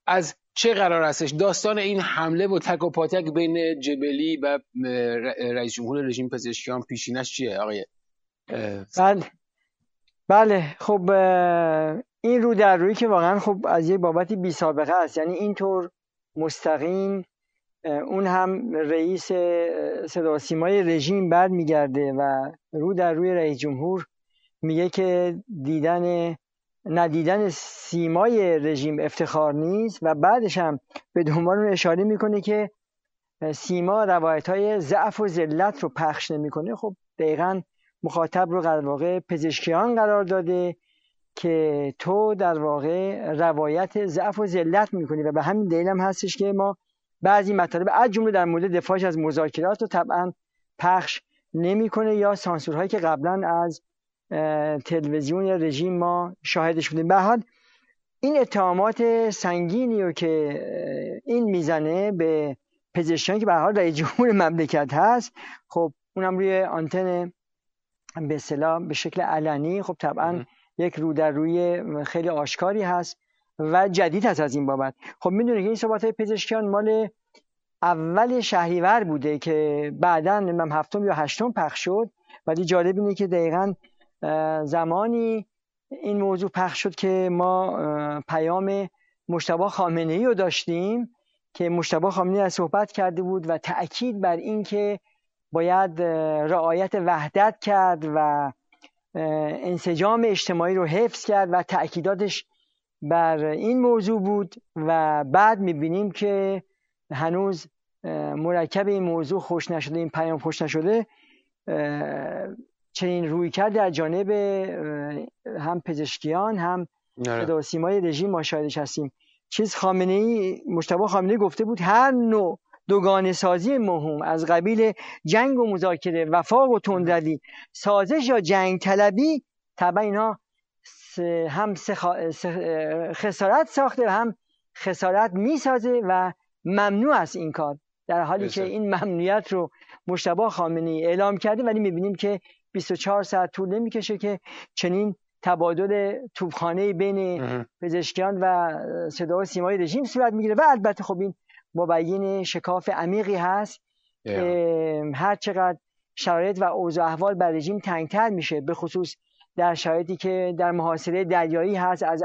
از چه قرار هستش؟ داستان این حمله و تک و پاتک بین جبلی و رئیس جمهور رژیم پزشکیان پیشینش چیه آقای؟ بله خب این رو در روی که واقعا خب از یک بابتی بی سابقه است، یعنی اینطور مستقیم اون هم رئیس صدا و سیمای رژیم بعد میگرده و رو در روی رئیس جمهور میگه که ندیدن سیمای رژیم افتخار نیست و بعدش هم به دنبال اون اشاره میکنه که سیما روایت‌های ضعف و ذلت رو پخش نمیکنه. خب دقیقاً مخاطب رو در واقع پزشکیان قرار داده که تو در واقع روایت ضعف و ذلت میکنی و به همین دلیل هم هستش که ما بعضی مطالب از جمله در مورد دفاعش از مذاکرات رو طبعا پخش نمیکنه یا سانسورهایی که قبلا از تلویزیون رژیم ما شاهدش بودیم. به هر حال این اتهامات سنگینی رو که این میزنه به پزشکیان که به هر حال رئیس جمهور مملکت هست، خب اونم روی آنتن به اصطلاح به شکل علنی، خب طبعا یک رو در روی خیلی آشکاری هست و جدید هست از این بابت. خب میدونه که این صحبت‌های پزشکیان مال اول شهریور بوده که بعداً نمیدونم هفتم یا هشتم پخش شد، ولی جالب اینه که دقیقاً زمانی این موضوع پخش شد که ما پیام مجتبی خامنه‌ای رو داشتیم که مجتبی خامنه‌ای از صحبت کرده بود و تأکید بر این که باید رعایت وحدت کرد و انسجام اجتماعی رو حفظ کرد و تأکیداتش بر این موضوع بود و بعد می‌بینیم که هنوز مرکب این موضوع خوش نشده، این پیام خوش نشده، چنین روی کرد در جانب هم پزشکیان هم صدا و سیمای رژیم ما شاهدش هستیم. مجتبی خامنه‌ای گفته بود هر نوع دوگانه سازی مهم از قبیل جنگ و مذاکره، وفاق و تندروی، سازش یا جنگ طلبی، طبعا اینا هم خسارت ساخته و هم خسارت میسازه و ممنوع است این کار، در حالی که این ممنوعیت رو مجتبی خامنه‌ای اعلام کرده، ولی میبینیم که 24 ساعت طول نمیکشه که چنین تبادل توپخانه‌ای بین پزشکیان و صدا و سیمای رژیم صورت میگیره و البته خب این مبین شکاف عمیقی هست که هر چقدر شرایط و اوضاع احوال بر رژیم تنگتر میشه، به خصوص در شرایطی که در محاصره دریایی هست، از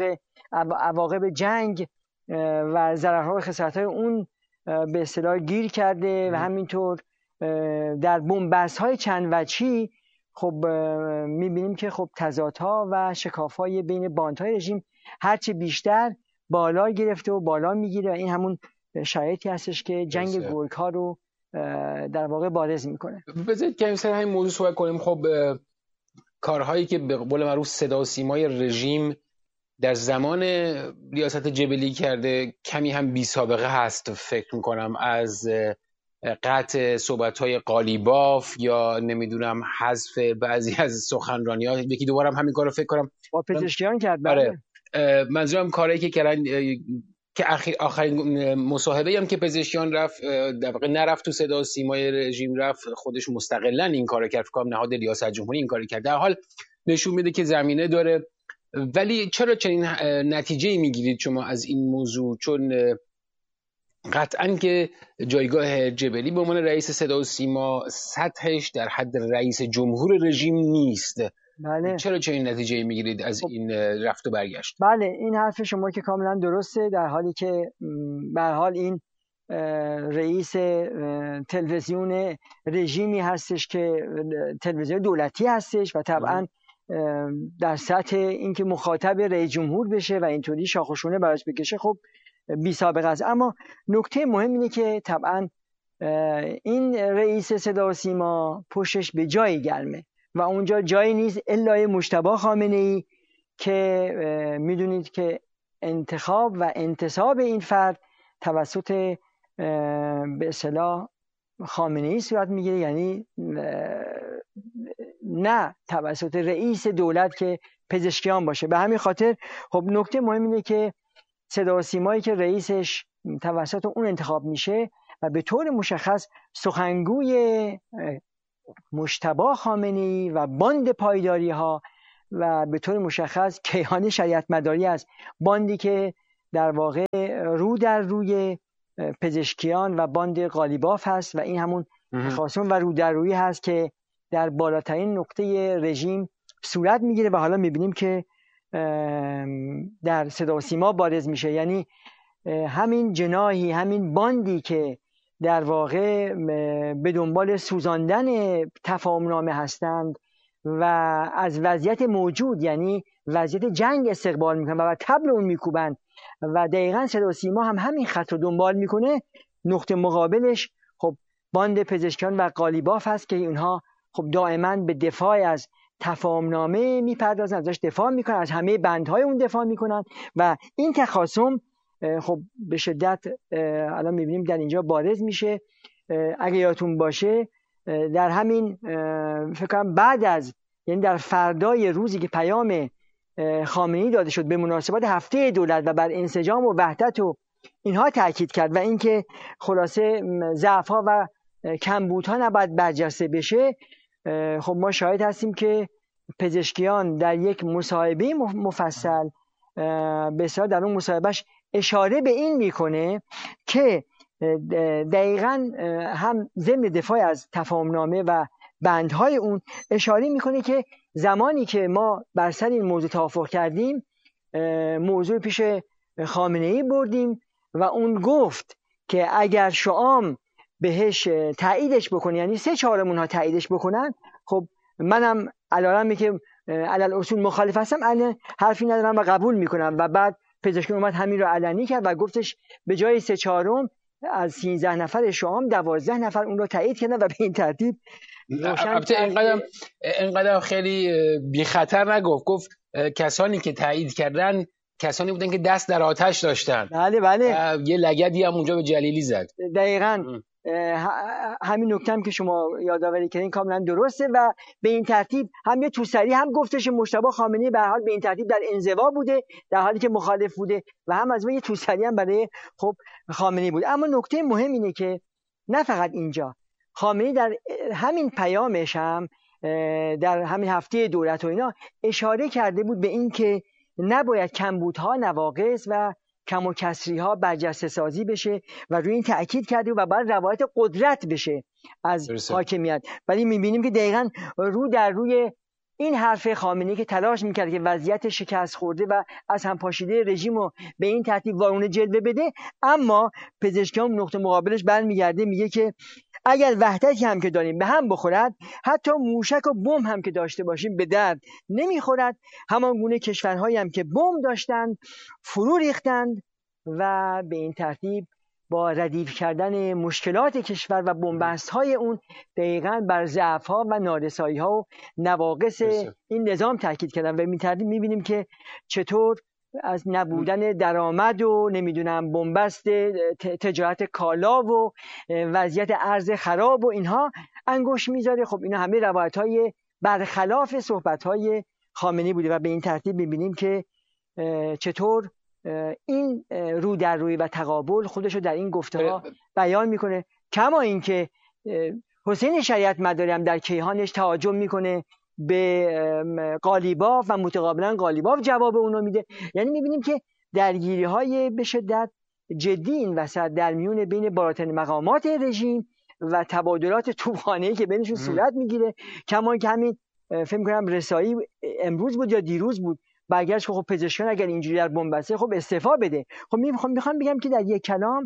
عواقب جنگ و ضررها و خسارت‌های اون به اصطلاح گیر کرده و همینطور در بن‌بست‌های چند وجهی خب می‌بینیم که خب تضادها و شکاف‌های بین باندهای رژیم هرچی بیشتر بالا گرفته و بالا میگیره و این همون شرایطی هستش که جنگ گرگ‌ها رو در واقع بارز میکنه. بذارید که سر همین موضوع صحبت کنیم. خب کارهایی که به قول معروف صدا و سیمای رژیم در زمان ریاست جبلی کرده کمی هم بی سابقه هست فکر میکنم، از قطع صحبت‌های قالیباف یا نمیدونم حذف بعضی از سخنرانی‌ها، یکی دوباره هم همین کارو فکر کنم با پزشکیان کرد. آره منظورم کاری که کردن که آخرین مصاحبه هم که پزشکیان رفت در واقع نرفت تو صدا و سیمای رژیم، رفت خودش مستقلاً این کارو کرد، فکر کنم نهاد ریاست جمهوری این کارو کرد. در حال نشون میده که زمینه داره. ولی چرا چنین نتیجه‌ای میگیرید شما از این موضوع؟ چون قطعاً که جایگاه جبلی به عنوان رئیس صدا و سیما سطحش در حد رئیس جمهور رژیم نیست. بله. چرا چنین نتیجه‌ای میگیرید از این رفت و برگشت؟ بله این حرف شما که کاملا درسته، در حالی که به هر حال این رئیس تلویزیون رژیمی هستش که تلویزیون دولتی هستش و طبعا در سطح اینکه مخاطب رئیس جمهور بشه و اینطوری شاخ و شونه براش بکشه خب بی سابقه است. اما نکته مهم اینه که طبعا این رئیس صدا و سیما پشتش به جایی گرمه و اونجا جایی نیست الا مجتبی خامنه‌ای که میدونید که انتخاب و انتصاب این فرد توسط به اصطلاح خامنه‌ای صورت میگیره، یعنی نه توسط رئیس دولت که پزشکیان باشه. به همین خاطر خب نکته مهم اینه که صدا و سیمایی که رئیسش توسط اون انتخاب میشه و به طور مشخص سخنگوی مجتبی خامنه‌ای و باند پایداری ها و به طور مشخص کیهان شریعت مداری است، باندی که در واقع رو در روی پزشکیان و باند قالیباف هست و این همون تخاصم و رو در روی هست که در بالاترین نقطه رژیم صورت میگیره و حالا میبینیم که در صدا و سیما بارز میشه. یعنی همین جناحی، همین باندی که در واقع به دنبال سوزاندن تفاهمنامه هستند و از وضعیت موجود، یعنی وضعیت جنگ استقبال میکنن و طبل اون میکوبن و دقیقاً صدا و سیما هم همین خط رو دنبال میکنه. نقطه مقابلش خب باند پزشکیان و قالیباف هست که اینها خب دائما به دفاع از تفاهمنامه میپردازن، ازش دفاع میکنن، از همه بندهای اون دفاع میکنن و این تخاصم خب به شدت الان میبینیم در اینجا بارز میشه. اگه یادتون باشه در همین فکر کنم بعد از، یعنی در فردای روزی که پیام خامنه‌ای داده شد به مناسبت هفته دولت و بر انسجام و وحدت و اینها تاکید کرد و اینکه خلاصه ضعف‌ها و کمبودها نباید برجسته بشه، خب ما شاهد هستیم که پزشکیان در یک مصاحبه مفصل بسیار در اون مصاحبهش اشاره به این میکنه که دقیقاً هم ضمن دفاع از تفاهمنامه و بندهای اون اشاره میکنه که زمانی که ما بر سر این موضوع توافق کردیم، موضوع پیش خامنه‌ای بردیم و اون گفت که اگر شام بهش تاییدش بکنه، یعنی 3/4 اونها تاییدش بکنن، خب منم علالم که علل اصول مخالف هستم، حرفی ندارم و قبول میکنم. و بعد پزشکی اومد همین رو علنی کرد و گفتش به جای 3/4 از 13 نفر شام 12 نفر اون رو تایید کردن و به این ترتیب البته اینقدر خیلی بی خطر نگفت، گفت کسانی که تایید کردن کسانی بودن که دست در آتش داشتن. بله یه لگدی هم اونجا به جلیلی زد. دقیقاً همین نکته هم که شما یادآوری کردین کاملا درسته و به این ترتیب هم یه توسری هم گفتش مجتبی خامنه‌ای به هر حال به این ترتیب در انزوا بوده در حالی که مخالف بوده و هم از یه توسری هم برای خب خامنه‌ای بود. اما نکته مهم اینه که نه فقط اینجا، خامنه‌ای در همین پیامش هم در همین هفته دولت و اینا اشاره کرده بود به این که نباید کمبودها، نواقص و کم و کسری ها برجسته سازی بشه و روی این تأکید کرده و باید روایت قدرت بشه از حاکمیت. ولی میبینیم که دقیقاً رو در روی این حرف خامنه‌ای که تلاش میکرد که وضعیت شکست خورده و از هم پاشیده رژیم رو به این ترتیب وارونه جلوه بده، اما پزشکیان نقطه مقابلش برمیگرده میگه که اگر وحدتی هم که داریم به هم بخورد، حتی موشک و بمب هم که داشته باشیم به درد نمیخورد. همان گونه کشورهایی هم که بمب داشتند فرو ریختند و به این ترتیب با ردیف کردن مشکلات کشور و بنبست‌های اون دقیقاً بر ضعف‌ها و نارسایی‌ها و نواقص این نظام تاکید کردن و به این ترتیب می‌بینیم که چطور از نبودن درآمد و نمیدونم بنبست تجارت کالا و وضعیت ارز خراب و اینها انگوش میذاره. خب اینا همه روایت‌های برخلاف صحبت‌های خامنه‌ای بوده و به این ترتیب می‌بینیم که چطور این رو در روی و تقابل خودش رو در این گفته‌ها بیان میکنه. کما اینکه حسین شریعت مداری هم در کیهانش تهاجم میکنه به قالیباف و متقابلا قالیباف جواب اونو میده. یعنی میبینیم که درگیری‌های به شدت جدی این وسط در میون بین بالاترین مقامات رژیم و تبادلات توپخانه‌ای که بینشون صورت میگیره. کما اینکه همین فکر می‌کنم رسایی امروز بود یا دیروز بود برگشت خب پزشکیان اگر اینجوری در بنبسته خب استعفا بده. خب میخوام بگم که در یک کلام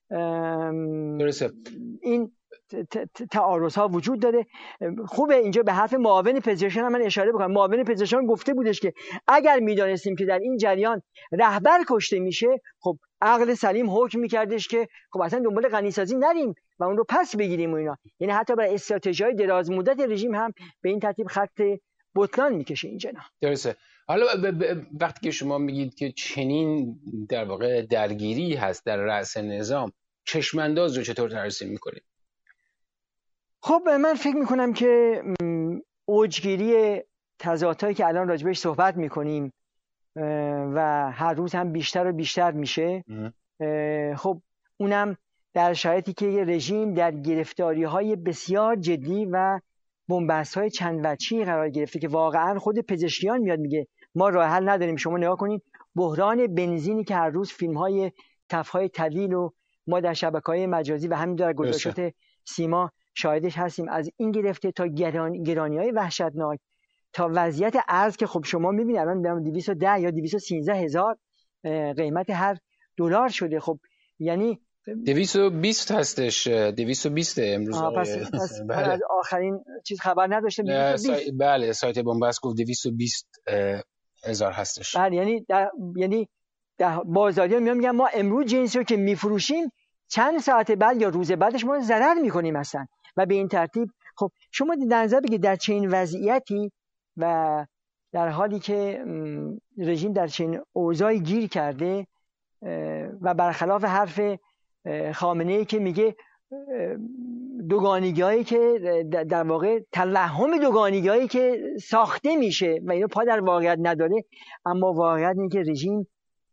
این تعارض ها وجود داره. خوبه اینجا به حرف معاون پزشکیان من اشاره بکنم. معاون پزشکیان گفته بودش که اگر میدانستیم که در این جریان رهبر کشته میشه، خب عقل سلیم حکم میکردش که خب اصلا دنبال غنیسازی نریم و اون رو پس بگیریم و اینا. یعنی حتی برای استراتژی‌های دراز مدت رژیم هم به این ترتیب خط بطلان میکشه این جناح. درسته. حالا وقتی که شما میگید که چنین در واقع درگیری هست در رأس نظام، چشمانداز رو چطور ترسیم میکنید؟ خب من فکر میکنم که اوجگیری تضادهایی که الان راجبش صحبت میکنیم و هر روز هم بیشتر و بیشتر میشه، خب اونم در شرایطی که یه رژیم در گرفتاری‌های بسیار جدی و بنبست‌های چند وجهی قرار گرفته که واقعا خود پزشکیان میاد میگه ما راه حل نداریم. شما نگاه کنید بحران بنزینی که هر روز فیلم‌های تفهای طویل و ما در شبکه‌های مجازی و همین در گزارشات سیما شاهدش هستیم، از این گرفته تا گرانی‌های وحشتناک، تا وضعیت ارز که خب شما می‌بینید الان 210 یا 213 هزار قیمت هر دلار شده. خب یعنی 220 هستش، 220 امروز. پس بله. از آخرین چیز خبر نداشتم. بله سایت بنبست گفت 220 هزار هستش. بله یعنی بازاری‌ها میگن ما امروز جنسی رو که میفروشیم چند ساعت بعد یا روز بعدش ما ضرر میکنیم مثلا، و به این ترتیب خب شما در نظر بگیرید در چنین وضعیتی و در حالی که رژیم در چنین اوضاعی گیر کرده و برخلاف حرف خامنه‌ای که میگه دوگانگی‌هایی که در واقع تلحم دوگانگی‌هایی که ساخته میشه و اینو پا در واقعیت نداره، اما واقعیت اینه که رژیم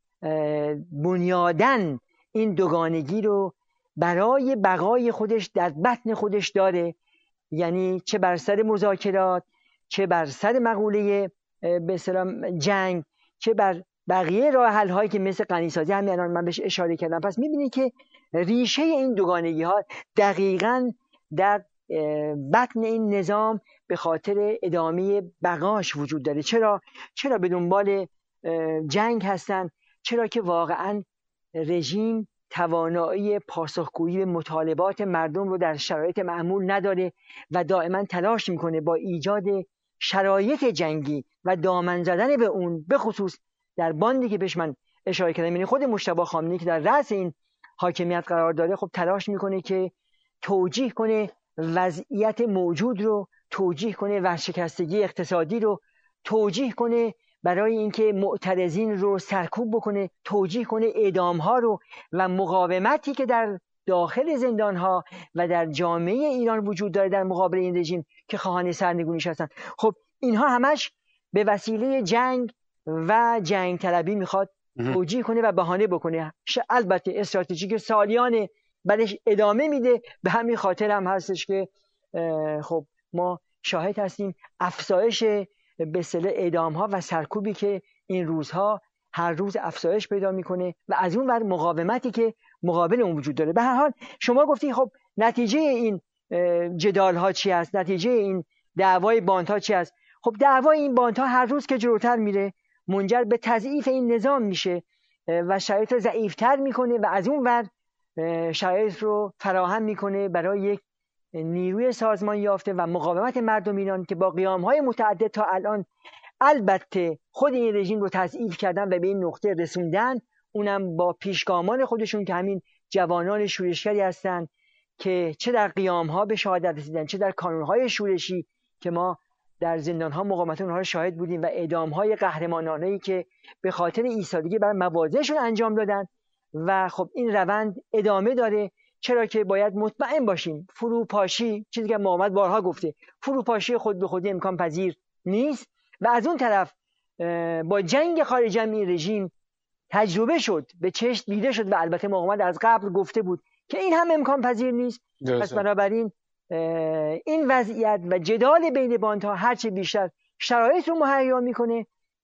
بنیادن این دوگانگی رو برای بقای خودش در بطن خودش داره، یعنی چه بر سر مذاکرات، چه بر سر مقوله به اصطلاح جنگ، چه بر بقیه راه حل هایی که مثل غنیسازی همین الان من بهش اشاره کردم. پس می‌بینید که ریشه این دوگانگی ها دقیقاً در بطن این نظام به خاطر ادامه بقاش وجود داره. چرا به دنبال جنگ هستن؟ چرا که واقعاً رژیم توانایی پاسخگویی به مطالبات مردم رو در شرایط معمول نداره و دائما تلاش میکنه با ایجاد شرایط جنگی و دامن زدن به اون، به خصوص در باندی که بهش من اشاره کردم، یعنی خود مجتبی خامنه‌ای که در رأس این حاکمیت قرار داره خب تلاش میکنه که توجیه کنه وضعیت موجود رو، توجیه کنه ورشکستگی اقتصادی رو، توجیه کنه برای اینکه معترضین رو سرکوب بکنه، توجیه کنه اعدام‌ها رو و مقاومتی که در داخل زندان‌ها و در جامعه ایران وجود داره در مقابل این رژیم که خواهان سرنگونیش هستن. خب اینها همش به وسیله جنگ و جنگ طلبی میخواد توجیه کنه و بهانه بکنه. البته استراتژی که سالیان بعدش ادامه میده. به همین خاطر هم هستش که خب ما شاهد هستیم افزایش به اصطلاح اعدام‌ها و سرکوبی که این روزها هر روز افزایش پیدا میکنه و از اون ور مقاومتی که مقابل اون وجود داره. به هر حال شما گفتی خب نتیجه این جدال‌ها چی است؟ نتیجه این دعوای باندها چی است؟ خب دعوای این باندها هر روز که جلوتر میره منجر به تضعیف این نظام میشه و شرایط رو ضعیف‌تر میکنه و از اون ور شرایط رو فراهم میکنه برای یک نیروی سازمان یافته و مقاومت مردم ایران که با قیام‌های متعدد تا الان البته خود این رژیم رو تضعیف کردن و به این نقطه رسوندن، اونم با پیشگامان خودشون که همین جوانان شورشگری هستن که چه در قیام‌ها به شهادت رسیدن، چه در کانون‌های شورشی که ما در زندان‌ها مقاومت اونها رو شاهد بودیم و اعدام‌های قهرمانانه‌ای که به خاطر ایستادگی بر مواضعشون انجام دادن. و خب این روند ادامه داره، چرا که باید مطمئن باشیم فروپاشی، چیزی که محمد بارها گفته، فروپاشی خود به خودی امکان پذیر نیست و از اون طرف با جنگ خارج این رژیم تجربه شد، به چشم دیده شد و البته محمد از قبل گفته بود که این هم امکان پذیر نیست. پس بنابراین این وضعیت و جدال بین باندها هرچه بیشتر شرایط رو مهیا میکنه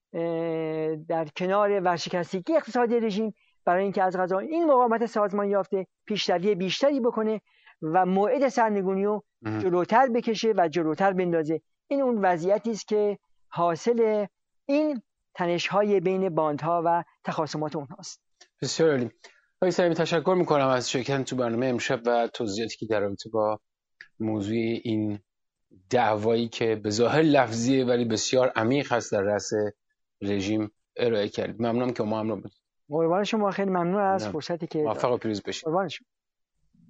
در کنار ورشکستگی اقتصادی رژیم برای اینکه از قضا این مقاومت سازمان یافته پیشروی بیشتری بکنه و موعد سرنگونی رو جلوتر بکشه و جلوتر بندازه. این اون وضعیتی است که حاصل این تنش‌های بین باندها و تخاصمات اونهاست. بسیار عالی. آقای سلیمی تشکر میکنم از شرکت تو برنامه امشب و توضیحاتی که در رابطه با موضوع این دعوایی که به ظاهر لفظیه ولی بسیار عمیق هست در رأس رژیم ارائه کردید. ممنونم که ما همراه بودید. قربان شما، خیلی ممنون از فرصتی که موفق و پیروز باشید. قربان شما.